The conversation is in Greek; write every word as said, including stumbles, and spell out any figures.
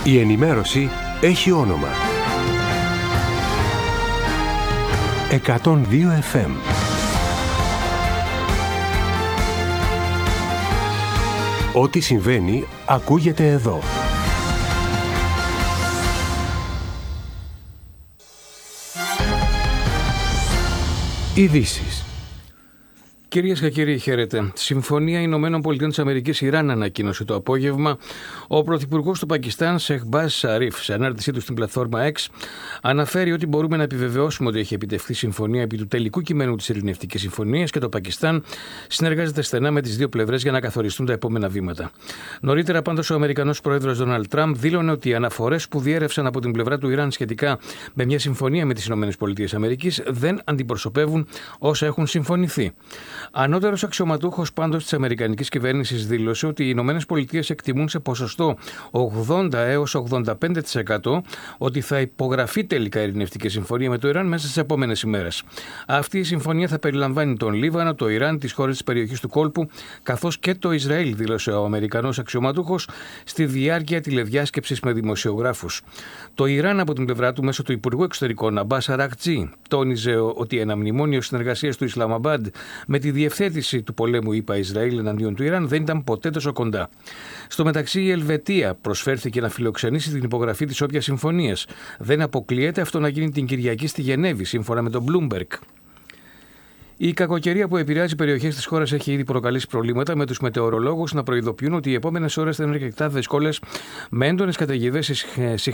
Η ενημέρωση έχει όνομα. εκατόν δύο εφ εμ. Ό,τι συμβαίνει ακούγεται εδώ. Ειδήσεις. Κυρίες και κύριοι, χαίρετε. Συμφωνία Ηνωμένων Πολιτειών της Αμερικής Ιράν ανακοίνωσε το απόγευμα. Ο πρωθυπουργός του Πακιστάν, Σεχμπάζ Σαρίφ, σε ανάρτησή του στην πλατφόρμα X, αναφέρει ότι μπορούμε να επιβεβαιώσουμε ότι έχει επιτευχθεί συμφωνία επί του τελικού κειμένου της ειρηνευτικής συμφωνίας και το Πακιστάν συνεργάζεται στενά με τις δύο πλευρές για να καθοριστούν τα επόμενα βήματα. Νωρίτερα, πάντως, ο Αμερικανός πρόεδρος Ντόναλντ Τραμπ δήλωνε ότι οι αναφορές που διέρευσαν από την πλευρά του Ιράν σχετικά με μια συμφωνία με τις ΗΠΑ δεν αντιπροσωπεύουν όσα έχουν συμφωνηθεί. Ανώτερος αξιωματούχος πάντως της αμερικανικής κυβέρνησης δήλωσε ότι οι Ηνωμένες Πολιτείες εκτιμούν σε ποσοστό ογδόντα έως ογδόντα πέντε τοις εκατό ότι θα υπογραφεί τελικά η ειρηνευτική συμφωνία με το Ιράν μέσα στις επόμενες ημέρες. Αυτή η συμφωνία θα περιλαμβάνει τον Λίβανο, το Ιράν, τις χώρες της περιοχής του κόλπου, καθώς και το Ισραήλ, δήλωσε ο Αμερικανός αξιωματούχος στη διάρκεια τηλεδιάσκεψης με δημοσιογράφους. Το Ιράν, από την πλευρά του, μέσω του Υπουργού Εξωτερικών Αμπάς Αρακτζή, τόνιζε ότι ένα μνημόνιο συνεργασίας του Ισλαμαμπάντ με τη διευθέτηση του πολέμου ΗΠΑ Ισραήλ εναντίον του Ιράν δεν ήταν ποτέ τόσο κοντά. Στο μεταξύ, η Ελβετία προσφέρθηκε να φιλοξενήσει την υπογραφή της όποιας συμφωνίας. Δεν αποκλείεται αυτό να γίνει την Κυριακή στη Γενέβη, σύμφωνα με τον Bloomberg. Η κακοκαιρία που επηρεάζει περιοχές της χώρας έχει ήδη προκαλέσει προβλήματα, με τους μετεωρολόγους να προειδοποιούν ότι οι επόμενες ώρες θα είναι αρκετά δύσκολες, με έντονες καταιγίδες,